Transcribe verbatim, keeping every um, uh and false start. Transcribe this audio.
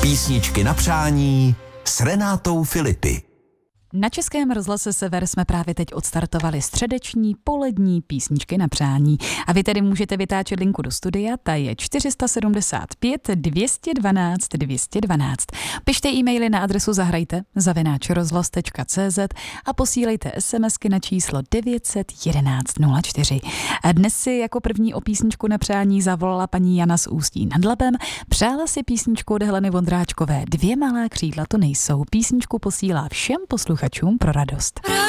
Písničky na přání s Renátou Filipy. Na Českém rozhlase Sever jsme právě teď odstartovali středeční polední písničky na přání. A vy tedy můžete vytáčet linku do studia, ta je čtyři sedm pět dvě jedna dva dvě jedna dva. Pište e-maily na adresu zahrajte zavináč rozhlas tečka cé zet a posílejte SMSky na číslo devět jedna jedna nula čtyři. A dnes si jako první o písničku na přání zavolala paní Jana z Ústí nad Labem. Přála si písničku od Heleny Vondráčkové Dvě malá křídla to nejsou. Písničku posílá všem posluchačům pro radost.